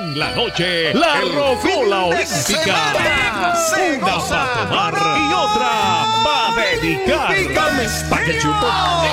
La noche, la rocola olímpica. Una para tomar y otra para dedicar. Pa' que chupo.